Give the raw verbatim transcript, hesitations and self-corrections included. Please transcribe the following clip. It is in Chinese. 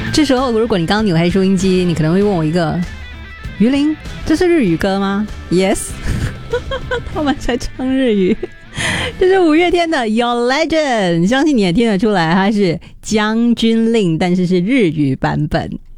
这时候如果你刚扭开收音机，你可能会问我一个，于林，这是日语歌吗？ Yes 他们在唱日语。这是五月天的 Your Legend， 相信你也听得出来它是将军令，但是是日语版本。